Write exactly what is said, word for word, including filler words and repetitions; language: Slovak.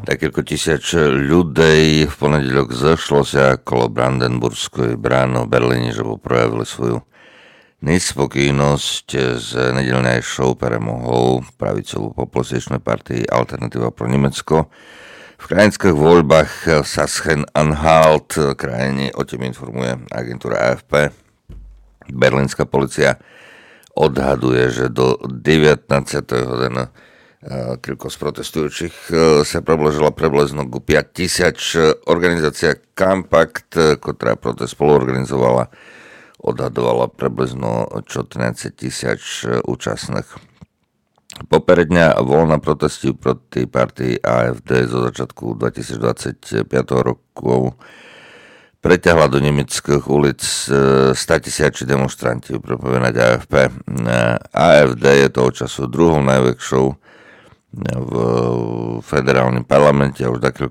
Niekoľko tisíc ľudí v ponedeľok zašlo sa okolo Brandenburskej brány v Berlíne, že projavili svoju nespokojnosť z nedeľnej show premohol pravicovú populističnej partii Alternatíva pro Nemecko. V krajinských voľbách Sachsen-Anhalt krajine o tým informuje agentúra á ef pé. Berlínska policia odhaduje, že do devätnásteho hodiny koľko z protestujúcich sa približila približno ku päť tisíc. Organizácia Compact, ktorá protest spoluorganizovala, odhadovala približno čo trinásť tisíc účastných. Poperedňa voľna protesty proti partii á ef dé zo začiatku dvetisícdvadsaťpäť roku preťahla do nemeckých ulic stotisíc demonstrantov pripomenúť á ef pé. á ef dé je toho času druhou najväčšou v federálnom parlamente a už takého